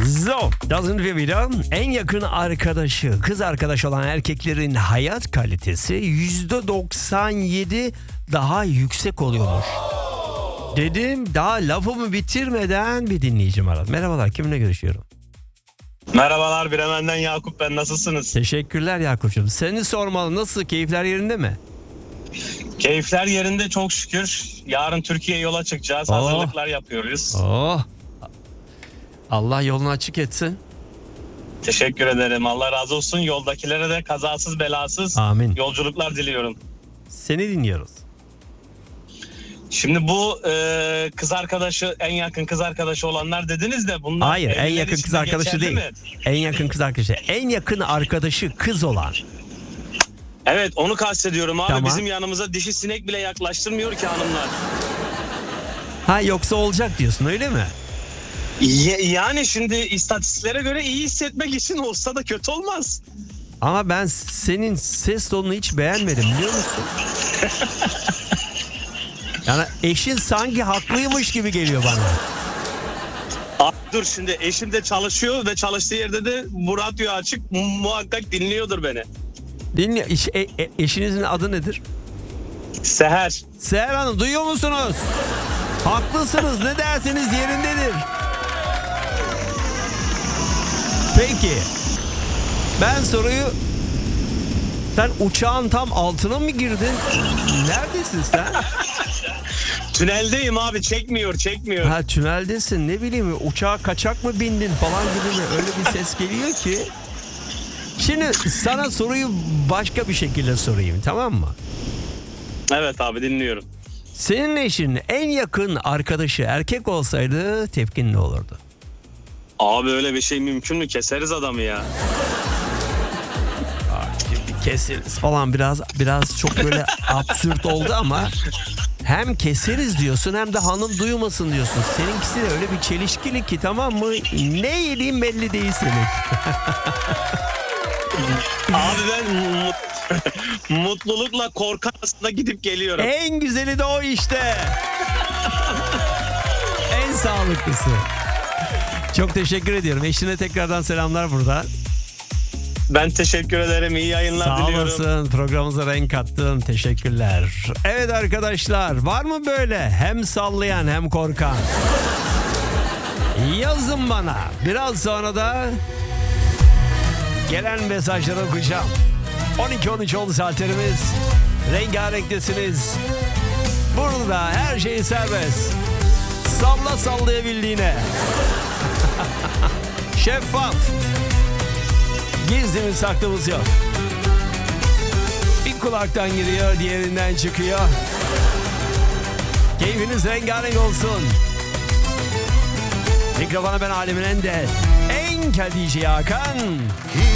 So, doesn't Vivi'den en yakın arkadaşı, kız arkadaş olan erkeklerin hayat kalitesi %97 daha yüksek oluyormuş. Dedim, daha lafımı bitirmeden bir dinleyicim aradı. Merhabalar, kiminle görüşüyorum? Merhabalar, Bremen'den Yakup ben. Nasılsınız? Teşekkürler Yakup'cum. Seni sormalı, nasıl, keyifler yerinde mi? Keyifler yerinde çok şükür. Yarın Türkiye'ye yola çıkacağız. Hazırlıklar yapıyoruz. Oh. Allah yolunu açık etsin. Teşekkür ederim. Allah razı olsun. Yoldakilere de kazasız belasız Amin. yolculuklar diliyorum. Seni dinliyoruz. Şimdi bu kız arkadaşı, en yakın kız arkadaşı olanlar dediniz de bunlar... Hayır, en evliler yakın için kız de arkadaşı geçerli değil. mi? En yakın kız arkadaşı. En yakın arkadaşı kız olan. Evet, onu kastediyorum abi. Tamam. Bizim yanımıza dişi sinek bile yaklaştırmıyor ki hanımlar. Ha, yoksa olacak diyorsun, öyle mi? Yani şimdi istatistiklere göre iyi hissetmek için olsa da kötü olmaz. Ama ben senin ses tonunu hiç beğenmedim, biliyor musun? Yani eşin sanki haklıymış gibi geliyor bana. Dur, şimdi eşim de çalışıyor ve çalıştığı yerde de bu radyo açık, muhakkak dinliyordur beni. Dinle, eşinizin adı nedir? Seher. Seher Hanım, duyuyor musunuz? Haklısınız, ne derseniz yerindedir. Peki, ben soruyu... Sen uçağın tam altına mı girdin? Neredesin sen? Tüneldeyim abi, çekmiyor. Ha, tüneldesin, ne bileyim, uçağa kaçak mı bindin falan gibi mi? Öyle bir ses geliyor ki. Şimdi sana soruyu başka bir şekilde sorayım, tamam mı? Evet abi, dinliyorum. Senin eşin en yakın arkadaşı erkek olsaydı tepkin ne olurdu? Abi öyle bir şey mümkün mü? Keseriz adamı ya. Keseriz falan biraz çok böyle absürt oldu ama hem keseriz diyorsun hem de hanım duymasın diyorsun. Seninkisi de öyle bir çelişkili ki, tamam mı? Ne yediğin belli değil senin. Abi ben mutlulukla korku arasında gidip geliyorum. En güzeli de o işte. En sağlıklısı. Çok teşekkür ediyorum. Eşine tekrardan selamlar burada. Ben teşekkür ederim. İyi yayınlar Sağ diliyorum. olasın. Programımıza renk kattın. Teşekkürler. Evet arkadaşlar, var mı böyle hem sallayan hem korkan? Yazın bana. Biraz sonra da gelen mesajları okuyacağım. 12-13 oldu saatlerimiz. Rengarenktesiniz. Burada her şey serbest. Salla sallayabildiğine. Şeffaf. Gizlimiz saklımız yok. Bir kulaktan giriyor, diğerinden çıkıyor. Keyfiniz rengarenk olsun. Mikrofona ben alemin en kel DJ Hakan.